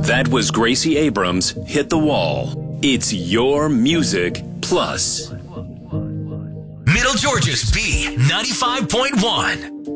That was Gracie Abrams' Hit the Wall. It's your music plus. Middle Georgia's B95.1.